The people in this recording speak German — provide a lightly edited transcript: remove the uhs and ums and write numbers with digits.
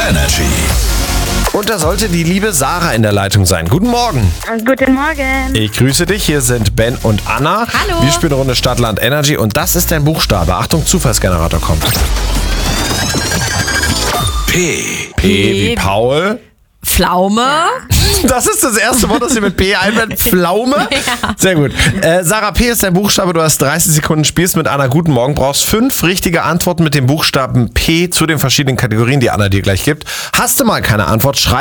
Energy. Und da sollte die liebe Sarah in der Leitung sein. Guten Morgen. Guten Morgen. Ich grüße dich. Hier sind Ben und Anna. Hallo. Wir spielen eine Runde Stadt, Land, Energy. Und das ist dein Buchstabe. Achtung, Zufallsgenerator kommt. P. P wie Paul. Pflaume. Das ist das erste Wort, das hier mit P einfällt. Pflaume. Ja. Sehr gut. Sarah, P ist dein Buchstabe. Du hast 30 Sekunden, spielst mit Anna. Guten Morgen. Brauchst 5 richtige Antworten mit dem Buchstaben P zu den verschiedenen Kategorien, die Anna dir gleich gibt. Hast du mal keine Antwort, schreib